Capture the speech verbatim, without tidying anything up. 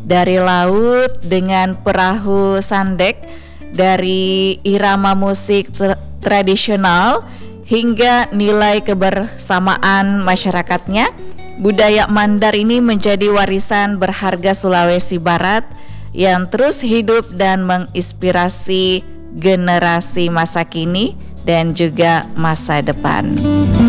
dari laut dengan perahu sandek, dari irama musik tra- tradisional hingga nilai kebersamaan masyarakatnya. Budaya Mandar ini menjadi warisan berharga Sulawesi Barat yang terus hidup dan menginspirasi generasi masa kini dan juga masa depan.